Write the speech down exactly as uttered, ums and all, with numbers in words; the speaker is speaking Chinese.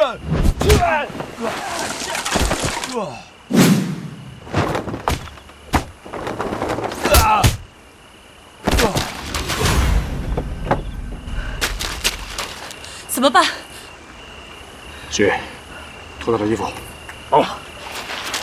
怎么办？ 雪，脱他的衣服。 好。